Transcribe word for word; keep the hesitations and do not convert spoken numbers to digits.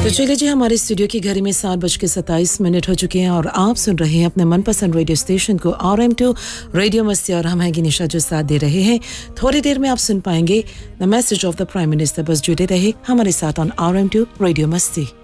तो चलिए जी, हमारे स्टूडियो की घड़ी में सात बज के सत्ताईस मिनट हो चुके हैं और आप सुन रहे हैं अपने मनपसंद रेडियो स्टेशन को आर एम टू रेडियो मस्ती और हम हैं गिनिशा जो साथ दे रहे हैं। थोड़ी देर में आप सुन पाएंगे the message of the prime minister. बस जुड़े रहे हमारे साथ on R M to radio मस्ती।